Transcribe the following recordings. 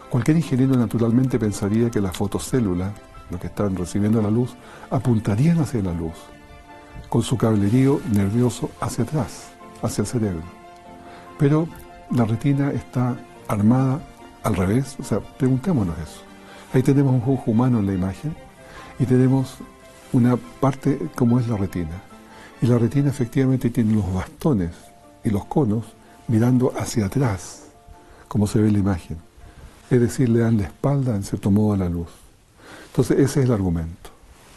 Cualquier ingeniero naturalmente pensaría que las fotocélulas, lo que están recibiendo la luz, apuntarían hacia la luz, con su cablerío nervioso hacia atrás, hacia el cerebro. Pero la retina está armada al revés, o sea, preguntémonos eso. Ahí tenemos un ojo humano en la imagen y tenemos una parte como es la retina. Y la retina efectivamente tiene los bastones y los conos mirando hacia atrás, como se ve en la imagen. Es decir, le dan la espalda, en cierto modo, a la luz. Entonces, ese es el argumento.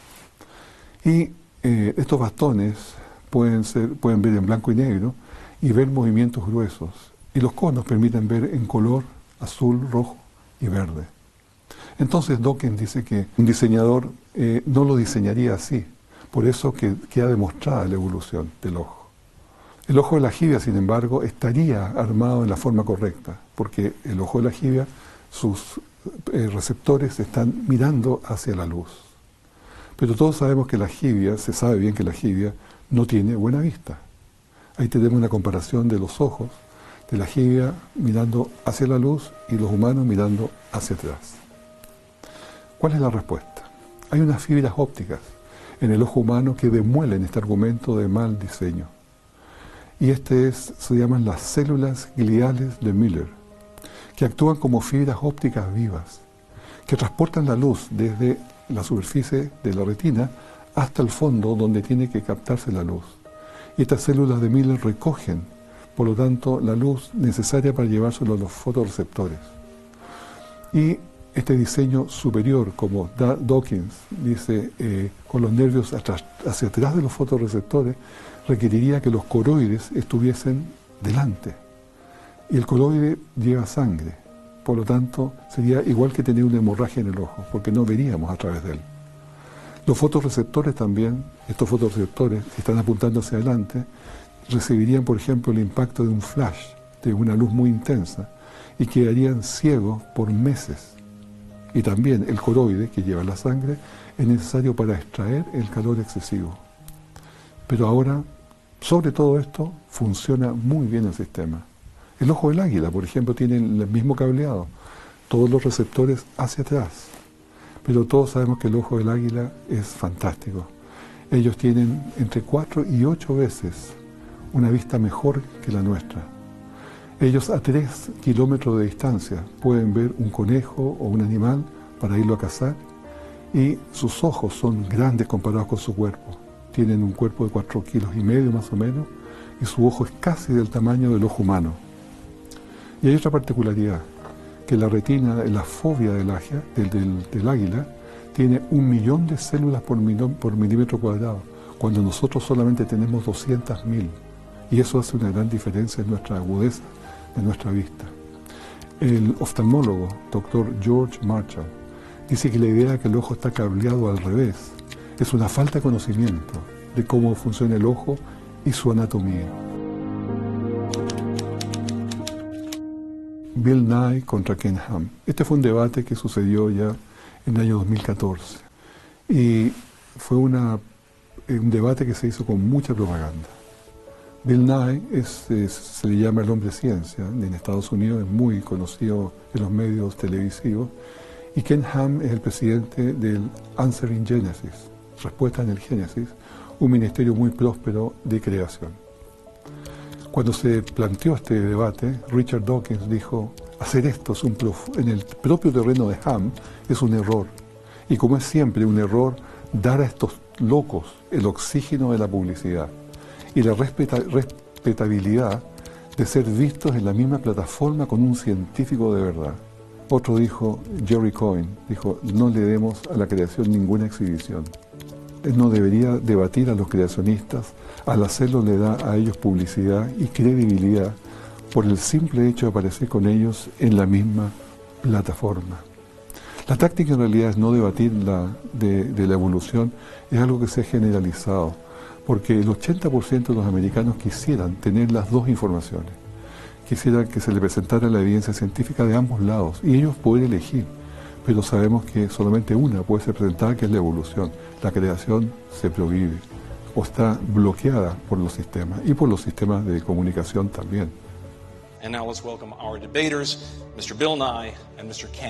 Y estos bastones pueden ver en blanco y negro y ver movimientos gruesos. Y los conos permiten ver en color azul, rojo y verde. Entonces Dawkins dice que un diseñador no lo diseñaría así. Por eso que queda demostrada la evolución del ojo. El ojo de la jibia, sin embargo, estaría armado en la forma correcta, porque el ojo de la jibia, sus receptores están mirando hacia la luz. Pero todos sabemos que la jibia, se sabe bien que la jibia no tiene buena vista. Ahí tenemos una comparación de los ojos de la jibia mirando hacia la luz y los humanos mirando hacia atrás. ¿Cuál es la respuesta? Hay unas fibras ópticas en el ojo humano que demuelen este argumento de mal diseño. Y se llaman las células gliales de Miller, que actúan como fibras ópticas vivas, que transportan la luz desde la superficie de la retina hasta el fondo donde tiene que captarse la luz. Y estas células de Miller recogen, por lo tanto, la luz necesaria para llevárselo a los fotorreceptores. Y este diseño superior, como Dawkins dice, con los nervios hacia atrás de los fotorreceptores, requeriría que los coroides estuviesen delante. Y el coroide lleva sangre, por lo tanto, sería igual que tener una hemorragia en el ojo, porque no veríamos a través de él. Los fotorreceptores también, estos fotorreceptores que están apuntando hacia adelante, recibirían, por ejemplo, el impacto de un flash, de una luz muy intensa, y quedarían ciegos por meses. Y también el coroide, que lleva la sangre, es necesario para extraer el calor excesivo. Pero ahora, sobre todo esto, funciona muy bien el sistema. El ojo del águila, por ejemplo, tiene el mismo cableado, todos los receptores hacia atrás. Pero todos sabemos que el ojo del águila es fantástico. Ellos tienen entre 4 y 8 veces una vista mejor que la nuestra. Ellos a 3 kilómetros de distancia pueden ver un conejo o un animal para irlo a cazar y sus ojos son grandes comparados con su cuerpo. Tienen un cuerpo de 4,5 kilos más o menos y su ojo es casi del tamaño del ojo humano. Y hay otra particularidad, que la retina, la fovea del águila, tiene 1 millón de células por milímetro cuadrado, cuando nosotros solamente tenemos 200.000. Y eso hace una gran diferencia en nuestra agudeza, en nuestra vista. El oftalmólogo, Dr. George Marshall, dice que la idea de que el ojo está cableado al revés es una falta de conocimiento de cómo funciona el ojo y su anatomía. Bill Nye contra Ken Ham. Este fue un debate que sucedió ya en el año 2014 y fue un debate que se hizo con mucha propaganda. Bill Nye se le llama el hombre de ciencia en Estados Unidos, es muy conocido en los medios televisivos, y Ken Ham es el presidente del Answering Genesis, Respuesta en el Génesis, un ministerio muy próspero de creación. Cuando se planteó este debate, Richard Dawkins dijo, hacer esto en el propio terreno de Ham es un error. Y como es siempre un error, dar a estos locos el oxígeno de la publicidad y la respetabilidad de ser vistos en la misma plataforma con un científico de verdad. Otro dijo, Jerry Coyne, dijo, no le demos a la creación ninguna exhibición. Él no debería debatir a los creacionistas, al hacerlo le da a ellos publicidad y credibilidad por el simple hecho de aparecer con ellos en la misma plataforma. La táctica en realidad es no debatir de la evolución, es algo que se ha generalizado, porque el 80% de los americanos quisieran tener las dos informaciones, quisieran que se le presentara la evidencia científica de ambos lados y ellos poder elegir. Pero sabemos que solamente una puede ser presentada, que es la evolución. La creación se prohíbe o está bloqueada por los sistemas y por los sistemas de comunicación también. And now let's welcome our debaters, Mr. Bill Nye and Mr. Ken